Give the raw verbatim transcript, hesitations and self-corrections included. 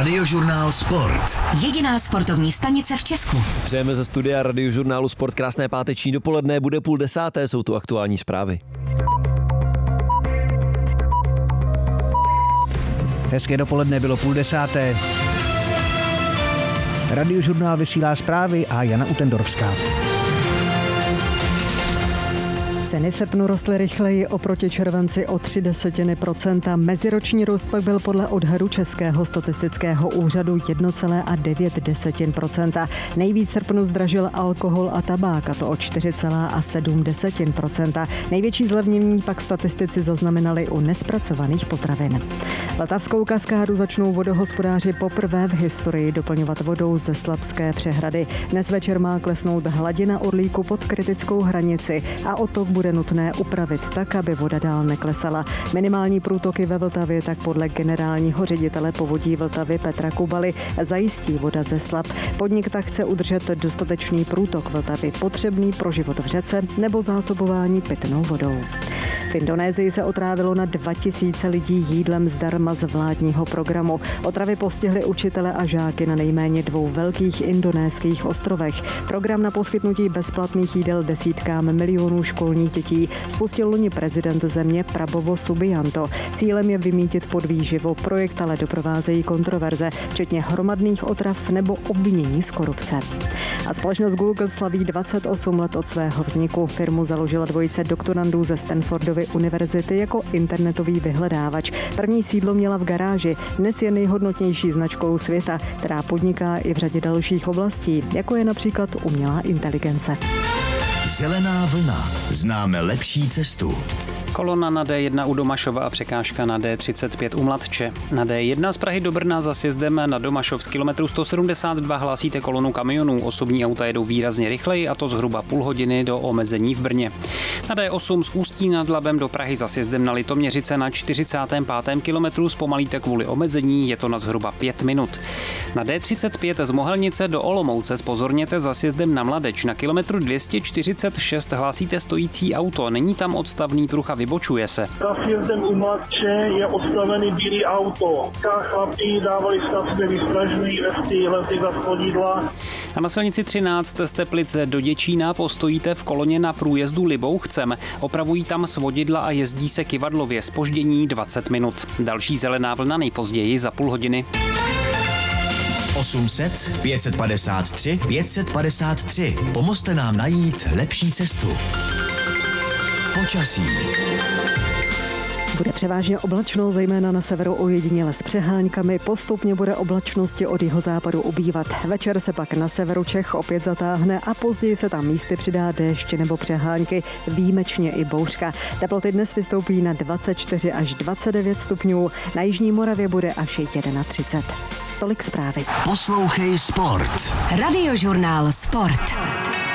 Radiožurnál Sport. Jediná sportovní stanice v Česku. Přejeme ze studia Radiožurnálu Sport krásné páteční dopoledne, bude půl desáté, jsou tu aktuální zprávy. Hezké dopoledne, bylo půl desáté. Radiožurnál vysílá zprávy a Jana Utendorovská. Ceny srpnu rostly rychleji oproti červenci o tři desetiny procenta. Meziroční růst pak byl podle odhadu Českého statistického úřadu jedna celá devět desetin procenta. Nejvíc srpnu zdražil alkohol a tabák, a to o čtyři celá sedm desetin procenta. Největší zlevnění pak statistici zaznamenali u nespracovaných potravin. Vltavskou kaskádu začnou vodohospodáři poprvé v historii doplňovat vodou ze Slapské přehrady. Dnes večer má klesnout hladina Orlíku pod kritickou hranici a o to bude nutné upravit tak, aby voda dál neklesala. Minimální průtoky ve Vltavě tak podle generálního ředitele povodí Vltavy Petra Kubaly zajistí voda ze Slap. Podnik tak chce udržet dostatečný průtok Vltavy, potřebný pro život v řece nebo zásobování pitnou vodou. V Indonésii se otrávilo na dva tisíce lidí jídlem zdarma z vládního programu. Otravy postihly učitele a žáky na nejméně dvou velkých indonéských ostrovech. Program na poskytnutí bezplatných jídel desítkám milionů školních dětí spustil loni prezident země Prabowo Subianto. Cílem je vymýtit podvýživu. Projekt ale doprovázejí kontroverze, včetně hromadných otrav nebo obvinění z korupce. A společnost Google slaví dvacet osm let od svého vzniku. Firmu založila dvojice doktorandů ze Stanfordovy univerzity jako internetový vyhledávač. První sídlo měla v garáži. Dnes je nejhodnotnější značkou světa, která podniká i v řadě dalších oblastí, jako je například umělá inteligence. Zelená vlna. Známe lepší cestu. Kolona na D jedna u Domašova a překážka na D třicet pět u Mladče. Na D jedna z Prahy do Brna za sjezdem na Domašov z kilometru sto sedmdesát dva hlásíte kolonu kamionů. Osobní auta jedou výrazně rychleji, a to zhruba půl hodiny do omezení v Brně. Na D osm z Ústí nad Labem do Prahy za sjezdem na Litoměřice na čtyřicátém pátém kilometru zpomalíte kvůli omezení, je to na zhruba pět minut. Na D třicet pět z Mohelnice do Olomouce zpozorněte za sjezdem na Mladeč. Na kilometru dvě stě čtyřicet šest hlásíte stojící auto, není tam odstavný pruh a vybočuje se. Za sjezdem u Mladče je odstavený bílý auto. Chlapi dávali stavby výstražný vesty, lety za schodidla. A na silnici třináct z Teplice do Děčína postojíte v koloně na průjezdu Libouchcem. Opravují tam svodidla a jezdí se kyvadlově, zpoždění dvacet minut. Další zelená vlna nejpozději za půl hodiny. osm set, pět set padesát tři, pět set padesát tři. Pomozte nám najít lepší cestu. Počasí. Bude převážně oblačno, zejména na severu ojediněle s přeháňkami. Postupně bude oblačnosti od jihozápadu ubývat. Večer se pak na severu Čech opět zatáhne a později se tam místy přidá déšť nebo přehánky, výjimečně i bouřka. Teploty dnes vystoupí na dvacet čtyři až dvacet devět stupňů. Na jižní Moravě bude až třicet jedna. Tolik zprávy. Poslouchej Sport. Radiožurnál Sport.